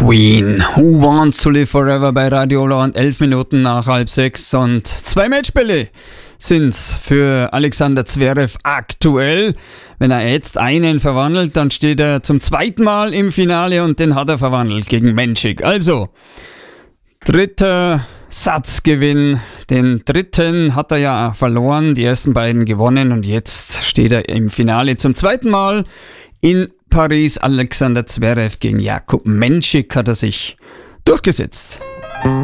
Queen, Who Wants to Live Forever bei Radio und 11 Minuten nach 5:30 und 2 Matchbälle sind's für Alexander Zverev aktuell. Wenn er jetzt einen verwandelt, dann steht er zum zweiten Mal im Finale und den hat er verwandelt gegen Menchik. Also, dritter Satzgewinn. Den dritten hat er ja verloren, die ersten beiden gewonnen und jetzt steht er im Finale zum zweiten Mal in Paris. Alexander Zverev gegen Jakub Menchik hat er sich durchgesetzt.